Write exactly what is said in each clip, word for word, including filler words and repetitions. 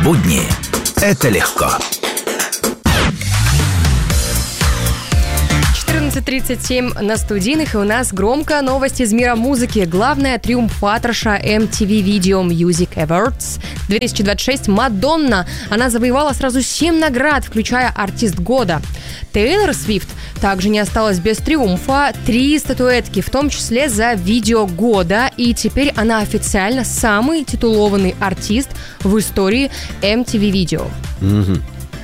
Будни – это легко. четырнадцать тридцать семь на студийных, и у нас громко новость из мира музыки. Главная триумфаторша эм ти ви Video Music Awards две тысячи двадцать шесть Мадонна. Она завоевала сразу семь наград, включая артист года. Тейлор Свифт также не осталась без триумфа. Три статуэтки, в том числе за видео года. И теперь она официально самый титулованный артист в истории эм ти ви Video. Угу.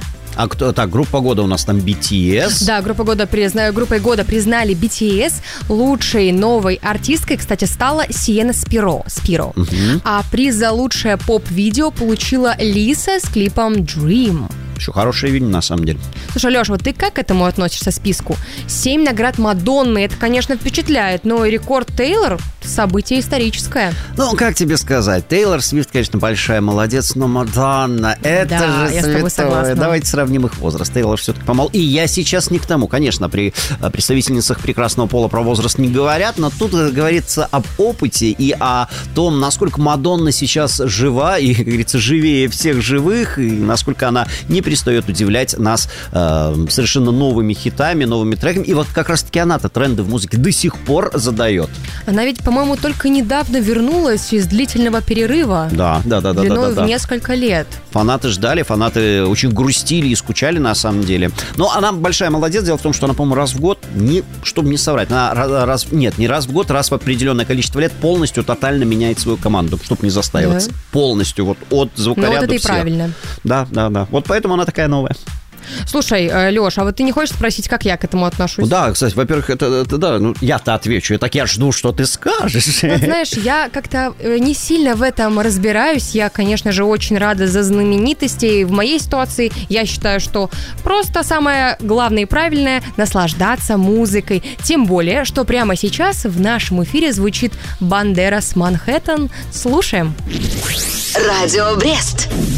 А кто так? Группа года у нас там би ти эс. Да, группа года признаю, группой года признали би ти эс. Лучшей новой артисткой, кстати, стала Сиена Спиро. Спиро. Угу. А приз за лучшее поп-видео получила Лиса с клипом Dream. Еще хорошее видео, на самом деле. Слушай, Леша, вот ты как к этому относишься, списку? Семь наград Мадонны, это, конечно, впечатляет, но рекорд Тейлор – событие историческое. Ну, как тебе сказать, Тейлор Свифт, конечно, большая молодец, но Мадонна – это да, же я святое. С тобой согласна. Давайте сравним их возраст. Тейлор все-таки помол. И я сейчас не к тому. Конечно, при представительницах прекрасного пола про возраст не говорят, но тут говорится об опыте и о том, насколько Мадонна сейчас жива и, как говорится, живее всех живых, и насколько она не перестает удивлять нас э, совершенно новыми хитами, новыми треками. И вот как раз-таки она-то тренды в музыке до сих пор задает. Она ведь, по-моему, только недавно вернулась из длительного перерыва. Да, да, да, да. Длиной да, да, в да. несколько лет. Фанаты ждали, фанаты очень грустили и скучали на самом деле. Но она большая молодец. Дело в том, что она, по-моему, раз в год, не, чтобы не соврать, она раз, нет, не раз в год, раз в определенное количество лет полностью, тотально меняет свою команду, чтобы не застаиваться. Да. Полностью, вот от звукоряда ну, вот это всех. И правильно. Да, да, да. Вот поэтому она такая новая. Слушай, Лёш, а вот ты не хочешь спросить, как я к этому отношусь? Да, кстати, во-первых, это, это да, ну я-то отвечу, я так я жду, что ты скажешь. Вот, знаешь, я как-то не сильно в этом разбираюсь. Я, конечно же, очень рада за знаменитостей. В моей ситуации я считаю, что просто самое главное и правильное – наслаждаться музыкой. Тем более, что прямо сейчас в нашем эфире звучит Бандерас Манхэттен. Слушаем. Радио Брест.